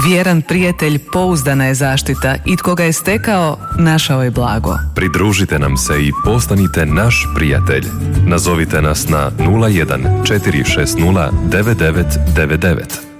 Vjeran prijatelj pouzdana je zaštita i tko ga je stekao, našao je blago. Pridružite nam se i postanite naš prijatelj. Nazovite nas na 01 460 9999.